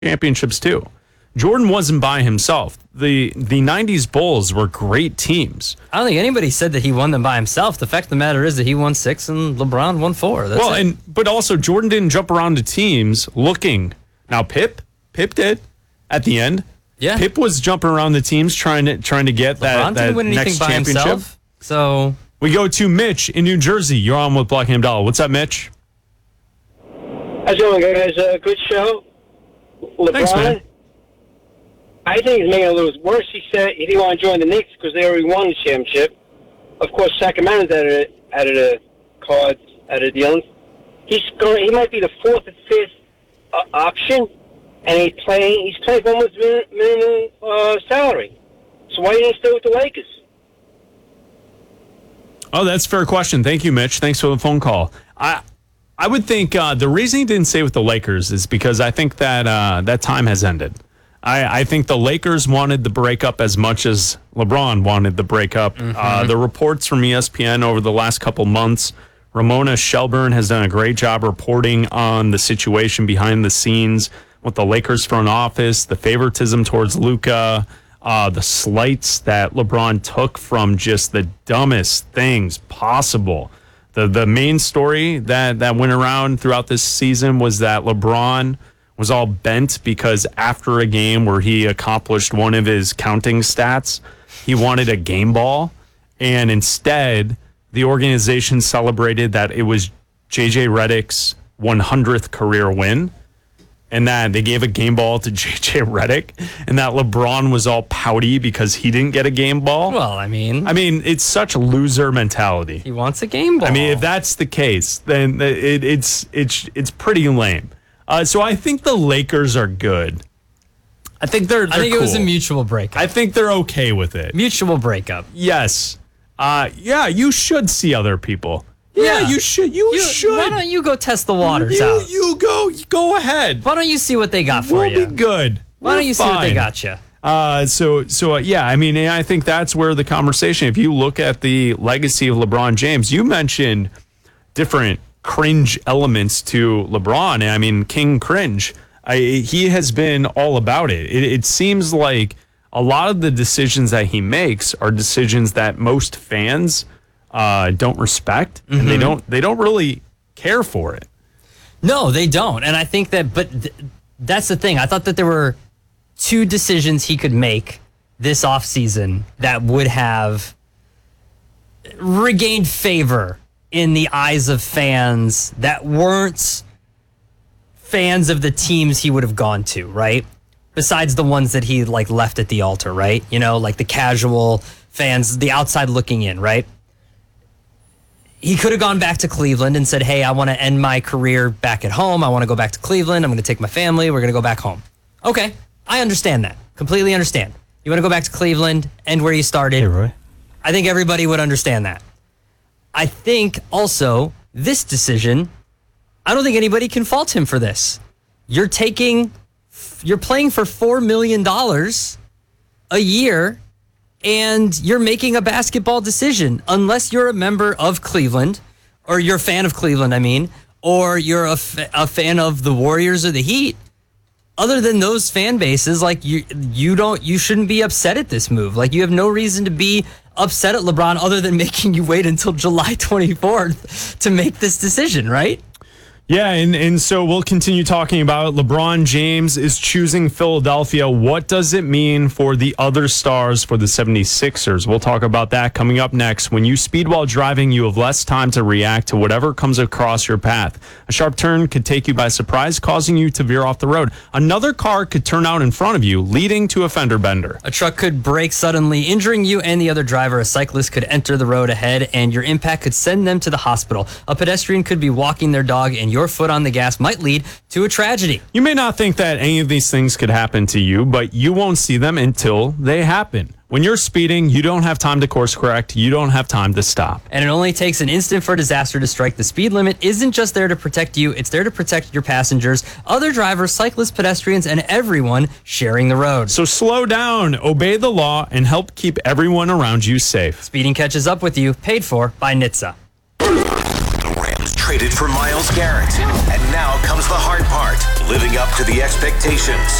championships too. Jordan wasn't by himself. The 90s Bulls were great teams. I don't think anybody said that he won them by himself. The fact of the matter is that he won 6 and LeBron won 4. But also Jordan didn't jump around to teams looking. Now Pip did at the end. Yeah. Pip was jumping around the tems trying to get LeBron that didn't win anything next by championship. Himself, so we go to Mitch in New Jersey. You're on with Blackham Dollar. What's up, Mitch? How's it going, guys? Good show. LeBron, Thanks, man. I think he's making it a little worse. He said he didn't want to join the Knicks because they already won the championship. Of course, Sacramento's out of the cards, out of the dealings. He might be the 4th or 5th option, and he's playing for almost minimum salary. So why didn't he stay with the Lakers? Oh, that's a fair question. Thank you, Mitch. Thanks for the phone call. I would think the reason he didn't stay with the Lakers is because I think that that time has ended. I think the Lakers wanted the breakup as much as LeBron wanted the breakup. The reports from ESPN over the last couple months, Ramona Shelburne has done a great job reporting on the situation behind the scenes with the Lakers front office, the favoritism towards Luka, the slights that LeBron took from just the dumbest things possible. The main story that went around throughout this season was that LeBron was all bent because after a game where he accomplished one of his counting stats, he wanted a game ball. And instead, the organization celebrated that it was J.J. Redick's 100th career win. And that they gave a game ball to J.J. Redick. And that LeBron was all pouty because he didn't get a game ball. Well, I mean, it's such a loser mentality. He wants a game ball. I mean, if that's the case, then it's pretty lame. So I think the Lakers are good. I think they're I think cool. It was a mutual breakup. I think they're okay with it. Mutual breakup. Yes. Yeah, you should see other people. Yeah, you should. You should. Why don't you go test the waters out? You go ahead. Why don't you see what they got for you? We'll be good. Why don't you see what they got you? Yeah, I mean, I think that's where the conversation, if you look at the legacy of LeBron James, you mentioned different cringe elements to LeBron. I mean, King Cringe. He has been all about it. It seems like a lot of the decisions that he makes are decisions that most fans don't respect, and they don't really care for it. No, they don't. And I think that, that's the thing. I thought that there were 2 decisions he could make this offseason that would have regained favor in the eyes of fans that weren't fans of the teams he would have gone to, right? Besides the ones that he left at the altar, right? You know, like the casual fans, the outside looking in, right? He could have gone back to Cleveland and said, hey, I want to end my career back at home. I want to go back to Cleveland. I'm going to take my family. We're going to go back home. Okay, I understand that. Completely understand. You want to go back to Cleveland, end where you started. Hey, Roy. I think everybody would understand that. I think also this decision, I don't think anybody can fault him for this. You're playing for $4 million a year, and you're making a basketball decision. Unless you're a member of Cleveland, or you're a fan of Cleveland, or you're a fan of the Warriors or the Heat. Other than those fan bases, you shouldn't be upset at this move. You have no reason to be upset at LeBron other than making you wait until July 24th to make this decision, right? Yeah, and so we'll continue talking about it. LeBron James is choosing Philadelphia. What does it mean for the other stars for the 76ers? We'll talk about that coming up next. When you speed while driving, you have less time to react to whatever comes across your path. A sharp turn could take you by surprise, causing you to veer off the road. Another car could turn out in front of you, leading to a fender bender. A truck could brake suddenly, injuring you and the other driver. A cyclist could enter the road ahead, and your impact could send them to the hospital. A pedestrian could be walking their dog, and your foot on the gas might lead to a tragedy. You may not think that any of these things could happen to you, but you won't see them until they happen. When you're speeding, you don't have time to course correct. You don't have time to stop. And it only takes an instant for disaster to strike. The speed limit isn't just there to protect you. It's there to protect your passengers, other drivers, cyclists, pedestrians, and everyone sharing the road. So slow down, obey the law, and help keep everyone around you safe. Speeding catches up with you. Paid for by NHTSA. Rams traded for Myles Garrett. And now comes the hard part, living up to the expectations.